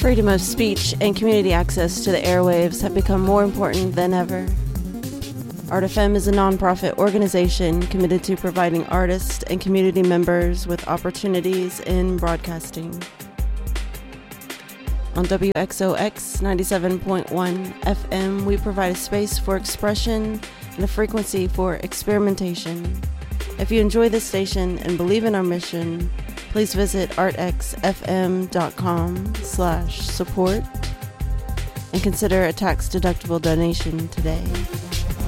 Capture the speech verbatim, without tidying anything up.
Freedom of speech and community access to the airwaves have become more important than ever. Art F M is a nonprofit organization committed to providing artists and community members with opportunities in broadcasting. On W X O X ninety-seven point one F M, we provide a space for expression and a frequency for experimentation. If you enjoy this station and believe in our mission, please visit artxfm.com slash support and consider a tax-deductible donation today.